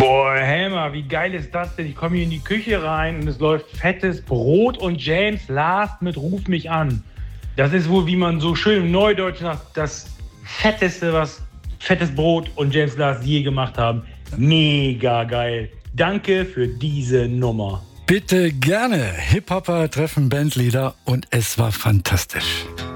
Boah, Helmer, wie geil ist das denn? Ich komme hier in die Küche rein und es läuft fettes Brot und James Last mit Ruf mich an. Das ist wohl, wie man so schön im Neudeutsch sagt, das Fetteste, was Fettes Brot und James Last je gemacht haben. Mega geil. Danke für diese Nummer. Bitte gerne. Hip-Hopper treffen Bandleader und es war fantastisch.